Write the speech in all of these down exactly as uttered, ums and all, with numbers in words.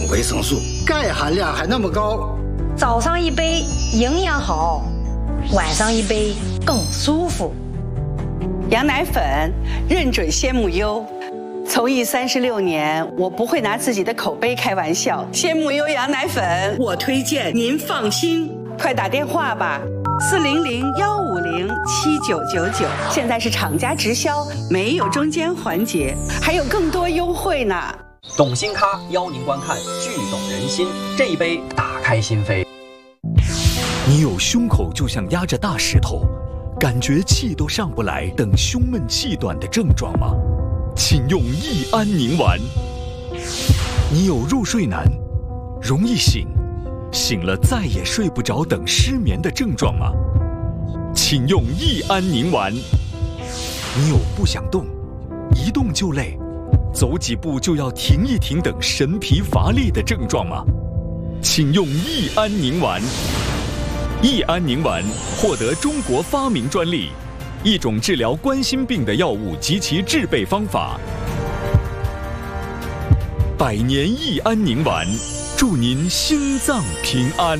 维生素，钙含量还那么高。 早上一杯营养好，晚上一杯更舒服。 羊奶粉认准鲜母优，从艺三十六年，我不会拿自己的口碑开玩笑。鲜母优羊奶粉，我推荐，您放心。快打电话吧，四零零幺五零七九九九，现在是厂家直销，没有中间环节，还有更多优惠呢。 懂心咖邀您观看《剧懂人心》，这一杯打开心扉。 你有胸口就像压着大石头，感觉气都上不来等胸闷气短的症状吗？请用益安宁丸。你有入睡难、容易醒、醒了再也睡不着等失眠的症状吗？请用益安宁丸。你有不想动、一动就累、走几步就要停一停等神疲乏力的症状吗？请用益安宁丸。益安宁丸获得中国发明专利，一种治疗冠心病的药物及其制备方法。百年益安宁丸，祝您心脏平安。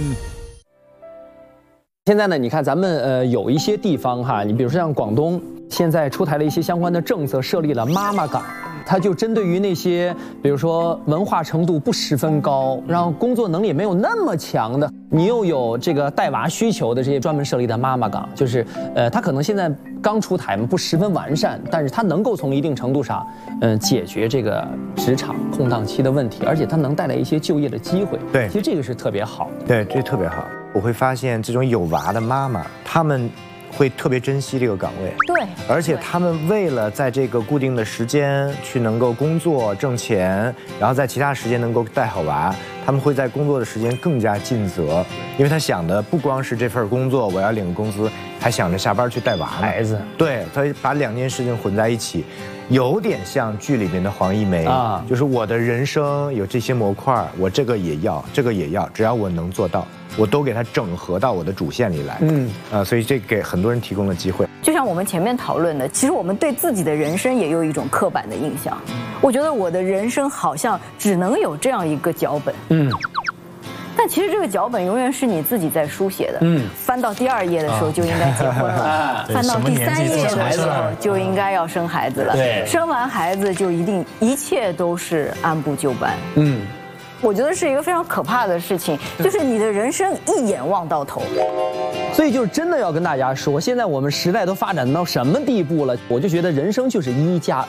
现在呢，你看咱们呃有一些地方哈，你比如说像广东，现在出台了一些相关的政策，设立了妈妈岗。它就针对于那些，比如说文化程度不十分高，然后工作能力也没有那么强的，你又有这个带娃需求的这些专门设立的妈妈岗，就是呃，它可能现在刚出台嘛，不十分完善，但是它能够从一定程度上，嗯、呃，解决这个职场空档期的问题，而且它能带来一些就业的机会。 对， 其实这个是特别好的。 对，这特别好。我会发现这种有娃的妈妈，她们会特别珍惜这个岗位， 对， 而且他们为了在这个固定的时间去能够工作挣钱，然后在其他时间能够带好娃，他们会在工作的时间更加尽责，因为他想的不光是这份工作我要领工资，还想着下班去带娃孩子， 对，他把两件事情混在一起，有点像剧里面的黄一梅啊，就是我的人生有这些模块，我这个也要，这个也要，只要我能做到，我都给它整合到我的主线里来。嗯，啊，所以这给很多人提供了机会。 就像我们前面讨论的，其实我们对自己的人生也有一种刻板的印象。我觉得我的人生好像只能有这样一个脚本。嗯。但其实这个脚本永远是你自己在书写的。嗯。翻到第二页的时候就应该结婚了，翻到第三页的时候就应该要生孩子了。对。生完孩子就一定一切都是按部就班。嗯。我觉得是一个非常可怕的事情，就是你的人生一眼望到头。 所以就是真的要跟大家说，现在我们时代都发展到什么地步了？我就觉得人生就是一加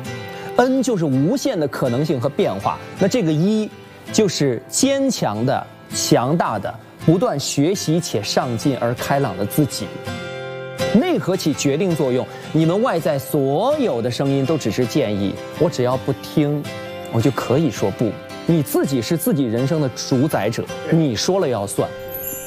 n，n 就是无限的可能性和变化。那这个一就是坚强的、强大的、不断学习且上进而开朗的自己。内核起决定作用，你们外在所有的声音都只是建议，我只要不听，我就可以说不。你自己是自己人生的主宰者，你说了要算。